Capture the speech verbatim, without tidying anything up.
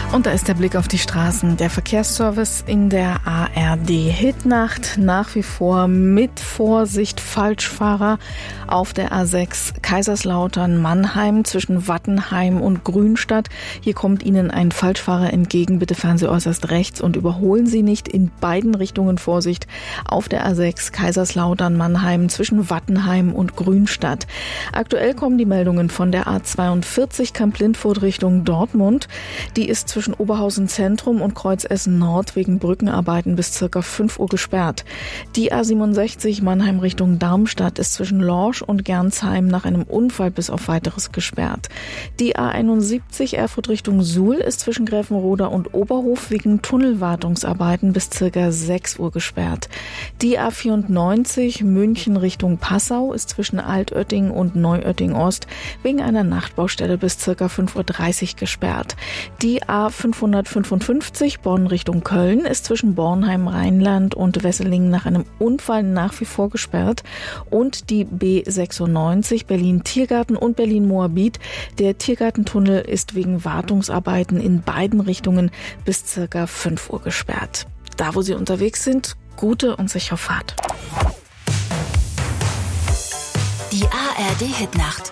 Und da ist der Blick auf die Straßen. Der Verkehrsservice in der A R D-Hitnacht nach wie vor mit Vorsicht Falschfahrer auf der A sechs Kaiserslautern-Mannheim zwischen Wattenheim und Grünstadt. Hier kommt Ihnen ein Falschfahrer entgegen. Bitte fahren Sie äußerst rechts und überholen Sie nicht. In beiden Richtungen Vorsicht auf der A sechs Kaiserslautern-Mannheim zwischen Wattenheim und Grünstadt. Aktuell kommen die Meldungen von der A zweiundvierzig Kamp-Lindfurt Richtung Dortmund. Die ist zwischen Oberhausen Zentrum und Kreuz Essen Nord wegen Brückenarbeiten bis circa fünf Uhr gesperrt. Die A siebenundsechzig Mannheim Richtung Darmstadt ist zwischen Lorsch und Gernsheim nach einem Unfall bis auf weiteres gesperrt. Die A einundsiebzig Erfurt Richtung Suhl ist zwischen Gräfenroda und Oberhof wegen Tunnelwartungsarbeiten bis circa sechs Uhr gesperrt. Die A vierundneunzig München Richtung Passau ist zwischen Altötting und Neuötting Ost wegen einer Nachtbaustelle bis circa fünf Uhr dreißig gesperrt. Die A fünfhundertfünfundfünfzig Bonn Richtung Köln ist zwischen Bornheim Rheinland und Wesseling nach einem Unfall nach wie vor gesperrt. Und die B sechsundneunzig Berlin-Tiergarten und Berlin-Moabit. Der Tiergartentunnel ist wegen Wartungsarbeiten in beiden Richtungen bis circa fünf Uhr gesperrt. Da, wo Sie unterwegs sind, gute und sichere Fahrt. Die A R D-Hitnacht.